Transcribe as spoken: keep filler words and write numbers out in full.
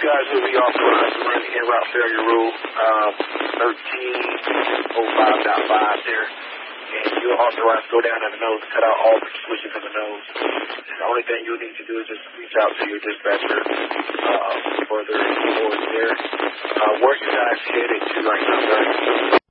guys will be authorized to run the in-route failure rule, um, thirteen oh five point five there. And you're authorized to go down in the nose and cut out all the switches in the nose. And the only thing you'll need to do is just reach out to your dispatcher uh, for their rewards there. Uh, where you guys headed to right now?